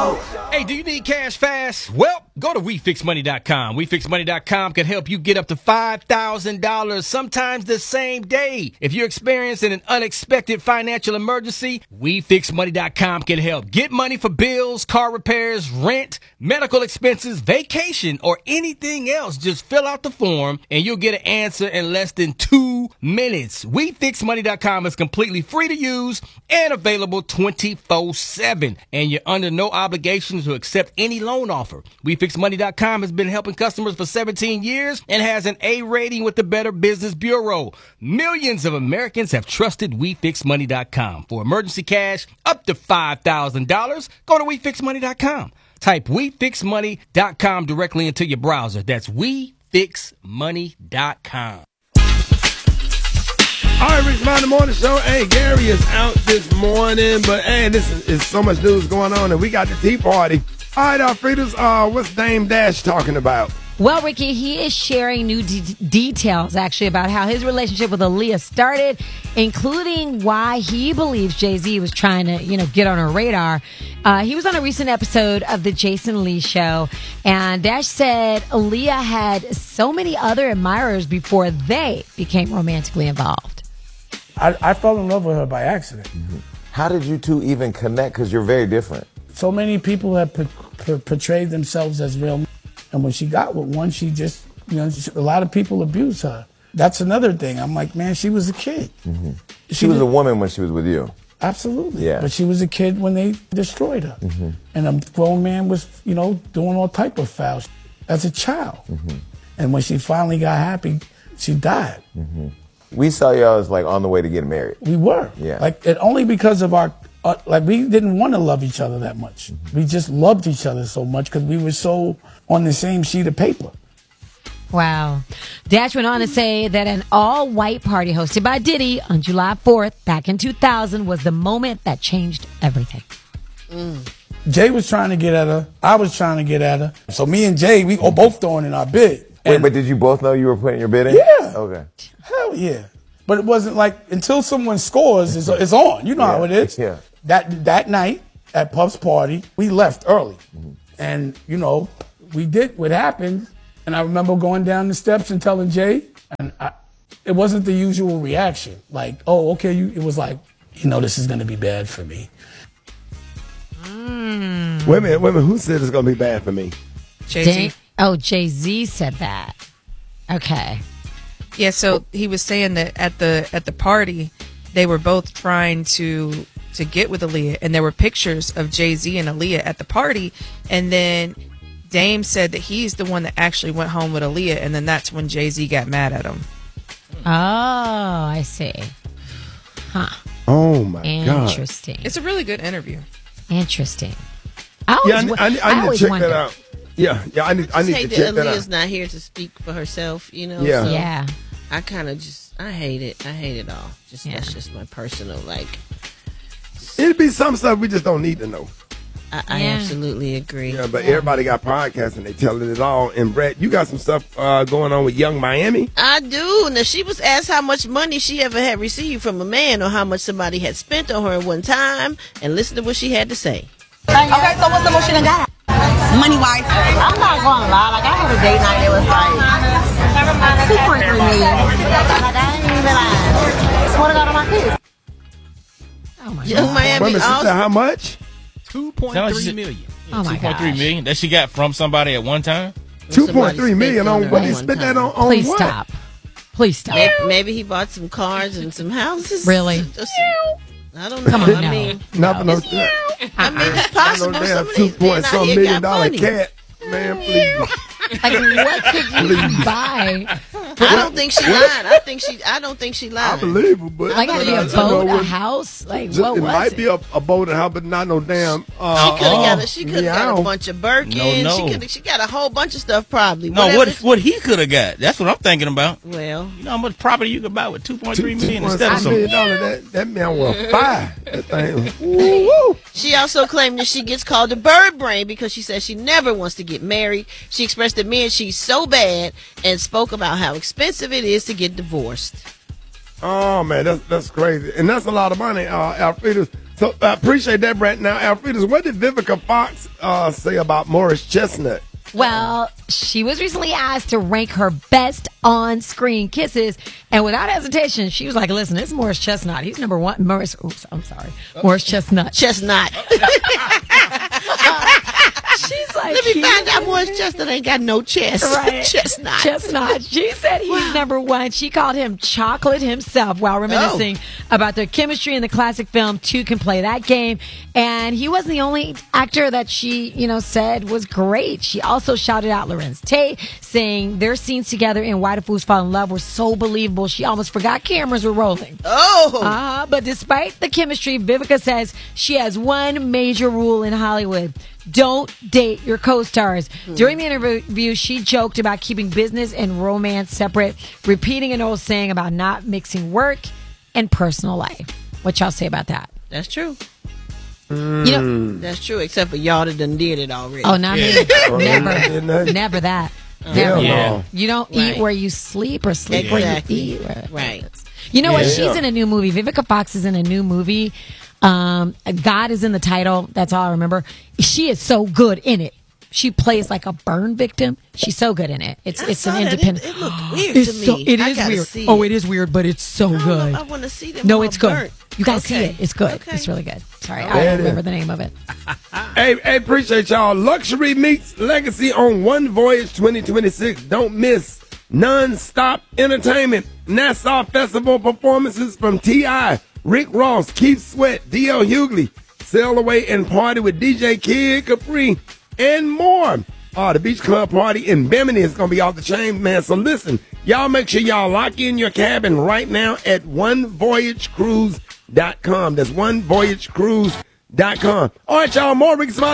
Hey, do you need cash fast? Well, go to WeFixMoney.com. WeFixMoney.com can help you get up to $5,000, sometimes the same day. If you're experiencing an unexpected financial emergency, WeFixMoney.com can help. Get money for bills, car repairs, rent, medical expenses, vacation, or anything else. Just fill out the form and you'll get an answer in less than 2 minutes. WeFixMoney.com is completely free to use and available 24/7. And you're under no obligation to accept any loan offer. WeFixMoney.com has been helping customers for 17 years and has an A rating with the Better Business Bureau. Millions of Americans have trusted WeFixMoney.com. For emergency cash up to $5,000, go to WeFixMoney.com. Type WeFixMoney.com directly into your browser. That's WeFixMoney.com. All right, Rick Smiley Morning Show. Hey, Gary is out this morning, but hey, this is so much news going on, and we got the Tea Party. All right, Alfreda's, what's Dame Dash talking about? Well, Ricky, he is sharing new details, actually, about how his relationship with Aaliyah started, including why he believes Jay-Z was trying to, get on her radar. He was on a recent episode of The Jason Lee Show, and Dash said Aaliyah had so many other admirers before they became romantically involved. I fell in love with her by accident. Mm-hmm. How did you two even connect? Because you're very different. So many people have portrayed themselves as real, and when she got with one, she just, a lot of people abuse her. That's another thing. I'm like, man, she was a kid. Mm-hmm. She was a woman when she was with you. Absolutely. Yeah. But she was a kid when they destroyed her. Mm-hmm. And a grown man was, doing all type of foul as a child. Mm-hmm. And when she finally got happy, she died. Mm-hmm. We saw y'all as on the way to getting married. We were. Yeah. Only because of our, we didn't want to love each other that much. Mm-hmm. We just loved each other so much because we were so on the same sheet of paper. Wow. Dash went on to say that an all-white party hosted by Diddy on July 4th back in 2000 was the moment that changed everything. Jay was trying to get at her. I was trying to get at her. So me and Jay, we both throwing in our bid. Wait, but did you both know you were putting your bid in? Yeah. Okay. Hell yeah. But it wasn't until someone scores, it's on. You know how it is. Yeah. That night at Puff's party, we left early. Mm-hmm. And, we did what happened. And I remember going down the steps and telling Jay, and it wasn't the usual reaction. Oh, okay. It was this is going to be bad for me. Wait a minute. Who said it's going to be bad for me? Jay-Z. Jay-Z said that. Okay. Yeah, so he was saying that at the party, they were both trying to get with Aaliyah, and there were pictures of Jay-Z and Aaliyah at the party, and then Dame said that he's the one that actually went home with Aaliyah, and then that's when Jay-Z got mad at him. Oh, I see. Huh. Oh, my God. Interesting. It's a really good interview. Interesting. I need to check that out. Yeah, I need to check that out. Aaliyah's not here to speak for herself, Yeah. So Yeah. I kind of I hate it. I hate it all. That's just my personal, It'd be some stuff we just don't need to know. I absolutely agree. Yeah, but everybody got podcasts and they telling it all. And Brett, you got some stuff going on with Young Miami? I do. Now, she was asked how much money she ever had received from a man or how much somebody had spent on her at one time. And listen to what she had to say. Okay, so what's the most you done got? Money-wise? I'm not going to lie. I had a date night that was $2.3 million. I ain't even lying. Swear to God on my kids. Oh, my Young God. Miami also. How much? $2.3 million. Oh, my God. $2.3 million that she got from somebody at one time? $2.3 million on what? He spent that on Please what? stop. Please stop. Maybe he bought some cars and some houses. Really? I don't know. Come on, I no. mean, Nothing. it's possible. No damn Some of these men out $2.some here million got money. cat. Man, please. What could you buy? I don't think she lied. I don't think she lied. I believe her, but Gotta be a boat, a house? What was it might it? be a boat and house, but not no damn. She could have got a bunch of Birkins. No. She got a whole bunch of stuff probably. No, what he could have got. That's what I'm thinking about. Well, you know how much property you could buy with $2.3 million instead of $2.3 some. million. That man will buy that thing. Woo. she also claimed that she gets called a bird brain because she says she never wants to get married. She expressed that men she's so bad and spoke about how expensive it is to get divorced. Oh man, that's crazy, and that's a lot of money. Alfreda's, So I appreciate that, Brett. Now, Alfredas, what did Vivica Fox say about Morris Chestnut? Well, she was recently asked to rank her best on-screen kisses, and without hesitation, she was like, "Listen, it's Morris Chestnut. He's number one." Morris Chestnut. Chestnut. She's like, Let me find out Morris Chestnut ain't got no chest. Right. Chestnut. Chestnut. She said he's number one. She called him chocolate himself while reminiscing about their chemistry in the classic film Two Can Play That Game. And he wasn't the only actor that she, said was great. She also shouted out Lorenz Tate, saying their scenes together in Why Do Fools Fall in Love were so believable, she almost forgot cameras were rolling. But despite the chemistry, Vivica says she has one major rule in Hollywood. Don't date your co-stars. During the interview, she joked about keeping business and romance separate, repeating an old saying about not mixing work and personal life. What y'all say about that? That's true. That's true, except for y'all that done did it already. Oh, not me. Never that. Never. No. You don't eat where you sleep or sleep where you eat. Right. You know what? She's in a new movie. Vivica Fox is in a new movie. God is in the title. That's all I remember. She is so good in it. She plays like a burn victim. She's so good in it. It's an independent. It looked weird to me. It is weird. Oh, it is weird, but it's so good. I want to see them. No, all it's good. burnt. You gotta see it. It's good. Okay. It's really good. Sorry, I don't remember the name of it. Hey, appreciate y'all. Luxury meets Legacy on One Voyage 2026. Don't miss non-stop entertainment. Nassau Festival performances from T.I., Rick Ross, Keith Sweat, D.L. Hughley. Sail away and party with DJ Kid Capri and more. The Beach Club party in Bimini is going to be off the chain, man. So listen, y'all make sure y'all lock in your cabin right now at onevoyagecruise.com. That's onevoyagecruise.com. All right, y'all, more Ricky Smiley.